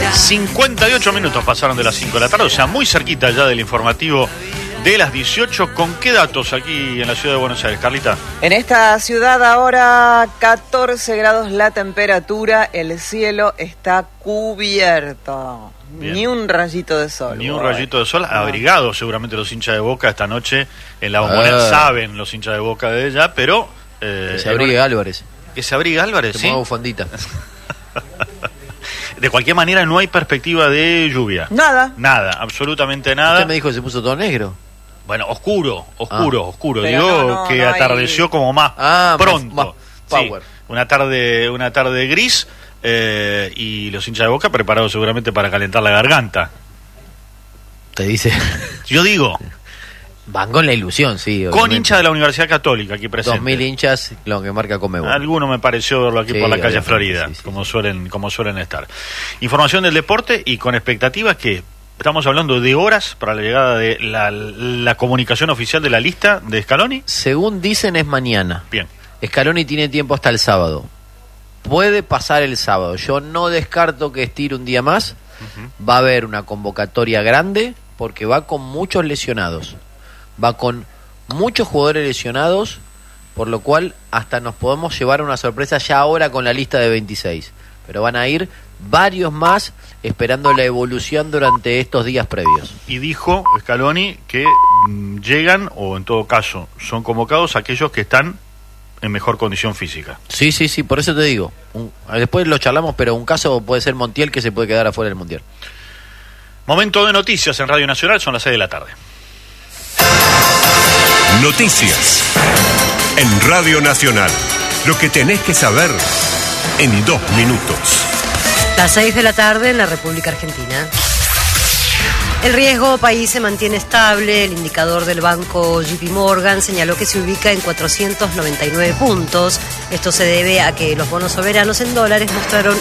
58 minutos pasaron de las 5 de la tarde, o sea, muy cerquita ya del informativo de las 18. ¿Con qué datos aquí en la ciudad de Buenos Aires, Carlita? En esta ciudad ahora 14 grados la temperatura, el cielo está cubierto. Bien. Ni un rayito de sol. Ni un rayito de sol, abrigados seguramente los hinchas de Boca esta noche en la Bombonera, saben los hinchas de Boca de ella, pero... que se abrigue Álvarez. Que se abrigue Álvarez, se ¿sí? ponga bufandita. De cualquier manera no hay perspectiva de lluvia. Nada, absolutamente nada. Usted me dijo que se puso todo negro. Bueno, oscuro. Pero Digo que atardeció como más pronto. Más power. Sí, una tarde gris y los hinchas de Boca preparados seguramente para calentar la garganta. Te dice. Yo digo. Van con la ilusión, sí. Obviamente. Con hinchas de la Universidad Católica aquí presente. 2000 hinchas, lo que marca Conmebol. Alguno me pareció verlo aquí por la calle Florida, sí. como suelen estar. Información del deporte y con expectativas que estamos hablando de horas para la llegada de la comunicación oficial de la lista de Scaloni. Según dicen es mañana. Bien. Scaloni tiene tiempo hasta el sábado. Puede pasar el sábado. Yo no descarto que estire un día más. Va a haber una convocatoria grande porque va con muchos lesionados. Va con muchos jugadores lesionados, por lo cual hasta nos podemos llevar una sorpresa ya ahora con la lista de 26. Pero van a ir varios más esperando la evolución durante estos días previos. Y dijo Scaloni que llegan, o en todo caso son convocados aquellos que están en mejor condición física. Sí, por eso te digo. Después lo charlamos, pero un caso puede ser Montiel, que se puede quedar afuera del Mundial. Momento de noticias en Radio Nacional, son las 6 de la tarde. Noticias en Radio Nacional. Lo que tenés que saber en 2 minutos. Las 6 de la tarde en la República Argentina. El riesgo país se mantiene estable. El indicador del banco JP Morgan señaló que se ubica en 499 puntos. Esto se debe a que los bonos soberanos en dólares mostraron